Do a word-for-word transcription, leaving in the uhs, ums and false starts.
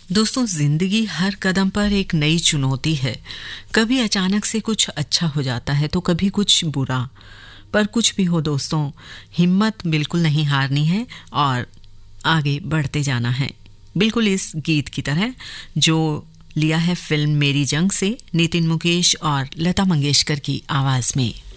दोस्तों, जिंदगी हर कदम पर एक नई चुनौती है। कभी अचानक से कुछ अच्छा हो जाता है तो कभी कुछ बुरा। पर कुछ भी हो दोस्तों, हिम्मत बिल्कुल नहीं हारनी है और आगे बढ़ते जाना है, बिल्कुल इस गीत की तरह जो लिया है फिल्म मेरी जंग से, नितिन मुकेश और लता मंगेशकर की आवाज में।